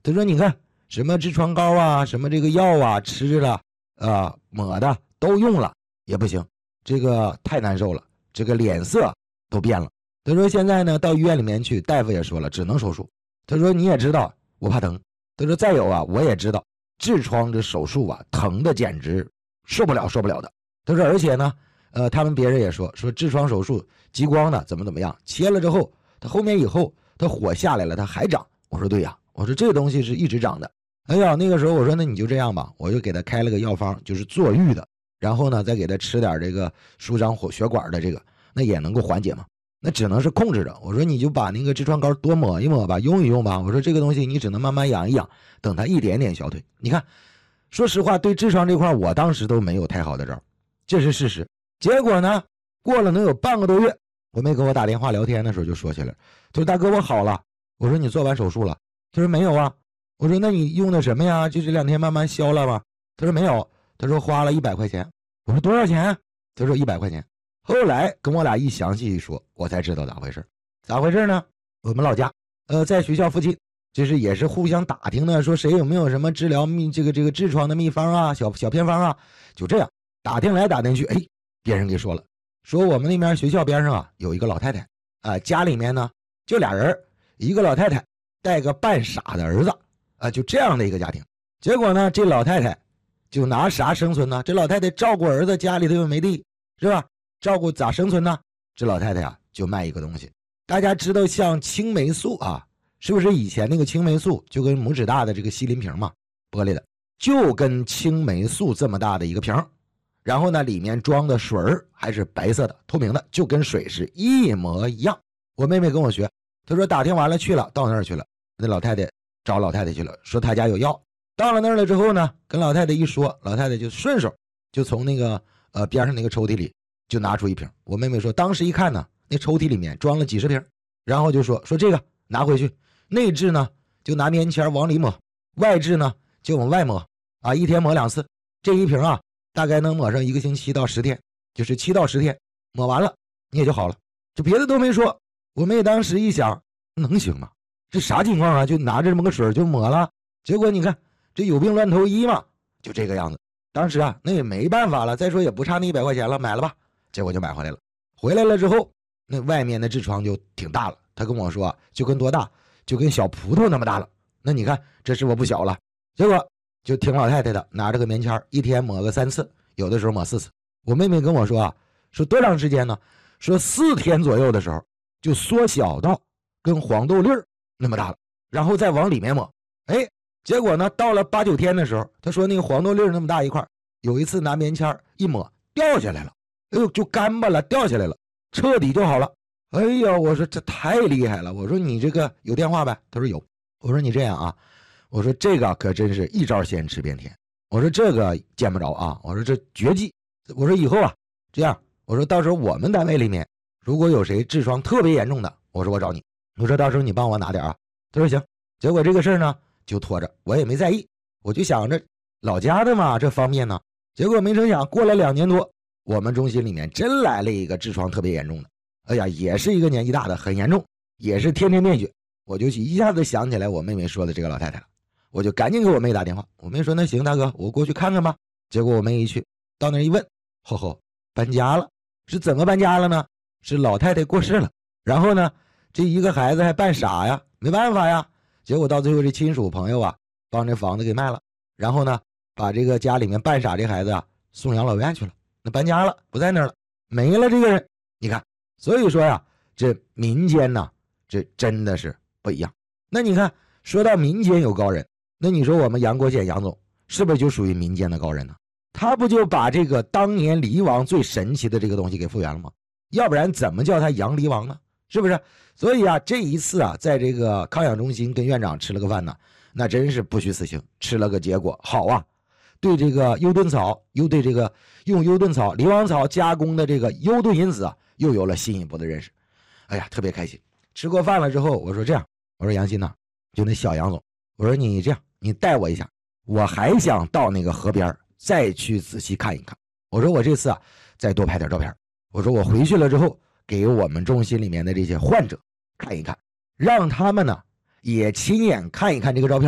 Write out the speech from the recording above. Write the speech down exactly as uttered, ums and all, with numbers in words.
他说你看什么痔疮膏啊，什么这个药啊，吃了啊抹的都用了也不行，这个太难受了，这个脸色都变了。他说现在呢到医院里面去，大夫也说了只能手术。他说你也知道我怕疼，他说再有啊我也知道痔疮这手术啊疼的简直受不了受不了的。他说而且呢呃他们别人也说说痔疮手术激光的怎么怎么样，切了之后他后面以后他火下来了他还长。我说对呀，我说这个东西是一直长的。哎呀那个时候我说那你就这样吧，我就给他开了个药方，就是坐浴的，然后呢再给他吃点这个舒张血管的这个，那也能够缓解嘛，那只能是控制着。我说你就把那个痔疮膏多抹一抹吧，用一用吧，我说这个东西你只能慢慢养一养，等它一点点消退。你看说实话对痔疮这块我当时都没有太好的招，这是事实。结果呢过了能有半个多月，我妹给我打电话聊天的时候就说起来，他说大哥我好了。我说你做完手术了？他说没有啊。我说那你用的什么呀？就这两天慢慢消了吗？他说没有，他说花了一百块钱。我说多少钱？他说一百块钱。后来跟我俩一详细一说，我才知道咋回事。咋回事呢？我们老家呃在学校附近，就是也是互相打听的，说谁有没有什么治疗秘这个这个痔疮的秘方啊，小小偏方啊，就这样打听来打听去，哎，别人给说了，说我们那边学校边上啊有一个老太太啊、呃，家里面呢就俩人，一个老太太带个半傻的儿子啊，就这样的一个家庭。结果呢这老太太就拿啥生存呢？这老太太照顾儿子，家里头又没地，是吧？照顾咋生存呢？这老太太啊就卖一个东西，大家知道像青霉素啊，是不是以前那个青霉素就跟拇指大的这个锡林瓶嘛，玻璃的，就跟青霉素这么大的一个瓶，然后呢里面装的水还是白色的透明的，就跟水是一模一样。我妹妹跟我学，她说打听完了去了，到那儿去了，那老太太找老太太去了，说她家有药。到了那儿了之后呢，跟老太太一说，老太太就顺手就从那个呃边上那个抽屉里就拿出一瓶。我妹妹说当时一看呢，那抽屉里面装了几十瓶，然后就说说这个拿回去，内痔呢就拿棉签往里抹，外痔呢就往外抹啊，一天抹两次。这一瓶啊大概能抹上一个星期到十天，就是七到十天，抹完了你也就好了，就别的都没说。我妹当时一想，能行吗？这啥情况啊？就拿着这么个水就抹了，结果你看这有病乱投医嘛，就这个样子。当时啊那也没办法了，再说也不差那一百块钱了，买了吧。结果就买回来了。回来了之后，那外面的痔疮就挺大了，他跟我说就跟多大，就跟小葡萄那么大了。那你看这是我不小了。结果就听老太太的，拿着个棉签，一天抹个三次，有的时候抹四次。我妹妹跟我说啊，说多长时间呢？说四天左右的时候就缩小到跟黄豆粒儿那么大了，然后再往里面抹。哎，结果呢到了八九天的时候，他说那个黄豆粒儿那么大一块，有一次拿棉签一抹掉下来了，哎呦就干巴了，掉下来了，彻底就好了。哎呀，我说这太厉害了，我说你这个有电话呗？他说有。我说你这样啊，我说这个可真是一招鲜吃遍天，我说这个见不着啊，我说这绝技。我说以后啊这样，我说到时候我们单位里面如果有谁痔疮特别严重的，我说我找你，我说到时候你帮我拿点啊。他说行。结果这个事儿呢就拖着，我也没在意，我就想着老家的嘛，这方面呢。结果没成想过了两年多，我们中心里面真来了一个痔疮特别严重的，哎呀也是一个年纪大的，很严重，也是天天面血。我就一下子想起来我妹妹说的这个老太太了，我就赶紧给我妹打电话。我妹说那行大哥我过去看看吧。结果我妹一去到那一问，吼吼搬家了。是怎么搬家了呢？是老太太过世了，然后呢这一个孩子还扮傻呀，没办法呀。结果到最后这亲属朋友啊帮这房子给卖了，然后呢把这个家里面扮傻这孩子啊送养老院去了，那搬家了不在那儿了，没了这个人。你看所以说呀这民间呢这真的是不一样。那你看说到民间有高人，那你说我们杨国显杨总是不是就属于民间的高人呢？他不就把这个当年黎王最神奇的这个东西给复原了吗？要不然怎么叫他杨黎王呢？是不是？所以啊这一次啊在这个康养中心跟院长吃了个饭呢，那真是不虚此行，吃了个结果好啊。对这个优盾草，又对这个用优盾草、黎王草加工的这个优盾因子啊又有了进一步的认识。哎呀特别开心。吃过饭了之后，我说这样，我说杨鑫呐，就那小杨总，我说你这样你带我一下，我还想到那个河边再去仔细看一看。我说我这次啊再多拍点照片，我说我回去了之后给我们中心里面的这些患者看一看，让他们呢也亲眼看一看这个照片。